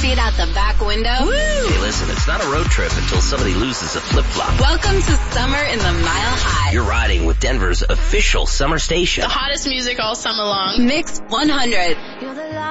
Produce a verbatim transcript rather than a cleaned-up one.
see it out the back window? Woo! Hey, listen, it's not a road trip until somebody loses a flip-flop. Welcome to Summer in the Mile High. You're riding with Denver's official summer station. The hottest music all summer long. Mix one hundred.